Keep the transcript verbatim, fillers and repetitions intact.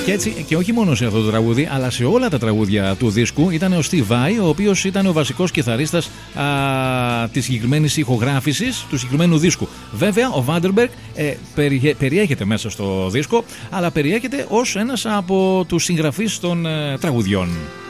Και έτσι, και όχι μόνο σε αυτό το τραγούδι, αλλά σε όλα τα τραγούδια του δίσκου ήταν ο Steve Vai, ο οποίος ήταν ο βασικός κιθαρίστας α, της συγκεκριμένης ηχογράφησης του συγκεκριμένου δίσκου. Βέβαια, ο Vandenberg ε, περι, περιέχεται μέσα στο δίσκο, αλλά περιέχεται ως ένας από τους συγγραφείς των ε, τραγουδιών.